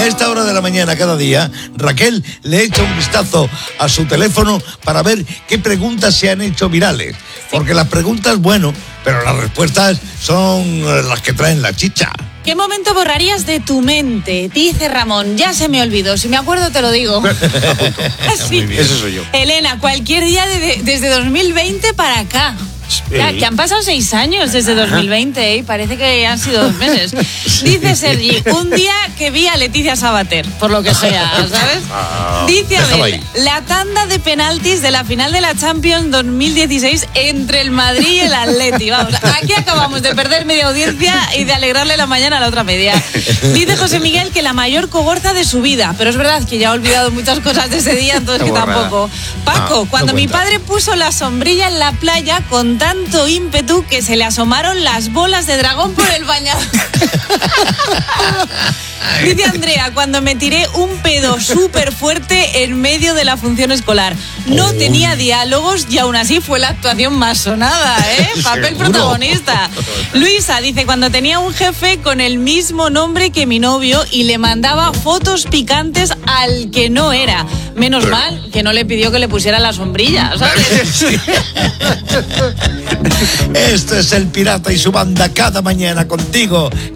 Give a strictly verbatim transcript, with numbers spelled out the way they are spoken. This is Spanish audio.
esta hora de la mañana cada día, Raquel le echa un vistazo a su teléfono para ver qué preguntas se han hecho virales. Porque las preguntas, bueno, pero las respuestas son las que traen la chicha. ¿Qué momento borrarías de tu mente? Dice Ramón, ya se me olvidó. Si me acuerdo te lo digo. Sí. Eso soy yo. Elena, cualquier día de, de, desde dos mil veinte para acá. Ya, que han pasado seis años desde dos mil veinte, ¿eh? Parece que han sido dos meses. Dice Sergi, un día que vi a Leticia Sabater, por lo que sea, ¿sabes? Dice Abel, la tanda de penaltis de la final de la Champions dos mil dieciséis entre el Madrid y el Atleti. Vamos, aquí acabamos de perder media audiencia y de alegrarle la mañana a la otra media. Dice José Miguel que la mayor cogorza de su vida, pero es verdad que ya ha olvidado muchas cosas de ese día, entonces que tampoco. Paco, Ah, cuando no mi cuenta. padre puso la sombrilla en la playa con tanto ímpetu que se le asomaron las bolas de dragón por el bañador. Dice Andrea, cuando me tiré un pedo súper fuerte en medio de la función escolar. No tenía diálogos y aún así fue la actuación más sonada, ¿eh? Papel ¿Seguro? protagonista. Luisa dice, cuando tenía un jefe con el mismo nombre que mi novio y le mandaba fotos picantes al que no era. Menos mal que no le pidió que le pusiera la sombrilla, ¿sabes? Esto es El Pirata y su banda cada mañana contigo,